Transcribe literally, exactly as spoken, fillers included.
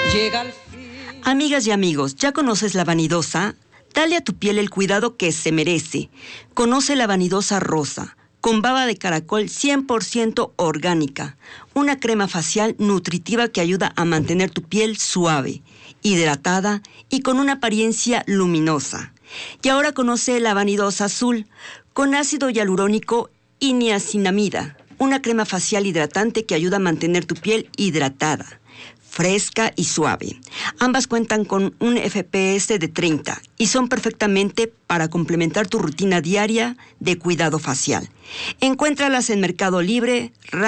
Llega al fin. Amigas y amigos, ¿ya conoces la Vanidosa? Dale a tu piel el cuidado que se merece. Conoce la Vanidosa Rosa, con baba de caracol cien por ciento orgánica. Una crema facial nutritiva que ayuda a mantener tu piel suave, hidratada y con una apariencia luminosa. Y ahora conoce la Vanidosa Azul, con ácido hialurónico y niacinamida. Una crema facial hidratante que ayuda a mantener tu piel hidratada, fresca y suave. Ambas cuentan con un F P S de treinta y son perfectamente para complementar tu rutina diaria de cuidado facial. Encuéntralas en Mercado Libre,